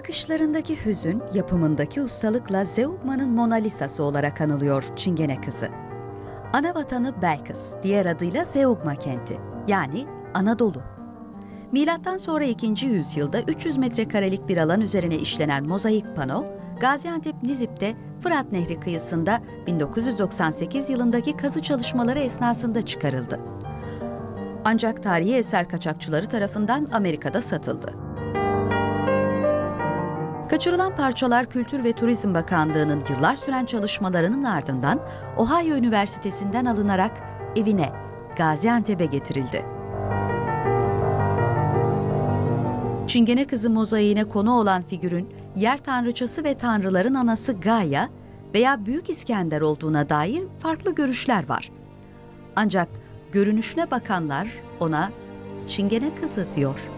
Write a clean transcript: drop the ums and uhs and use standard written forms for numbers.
Bakışlarındaki hüzün, yapımındaki ustalıkla Zeugma'nın Mona Lisa'sı olarak anılıyor Çingene Kızı. Ana vatanı Belkıs, diğer adıyla Zeugma kenti, yani Anadolu. Milattan sonra 2. yüzyılda 300 metrekarelik bir alan üzerine işlenen mozaik pano, Gaziantep Nizip'te Fırat Nehri kıyısında 1998 yılındaki kazı çalışmaları esnasında çıkarıldı. Ancak tarihi eser kaçakçıları tarafından Amerika'da satıldı. Kaçırılan parçalar Kültür ve Turizm Bakanlığı'nın yıllar süren çalışmalarının ardından Ohio Üniversitesi'nden alınarak evine, Gaziantep'e getirildi. Çingene Kızı mozaiğine konu olan figürün yer tanrıçası ve tanrıların anası Gaia veya Büyük İskender olduğuna dair farklı görüşler var. Ancak görünüşüne bakanlar ona Çingene Kızı diyor.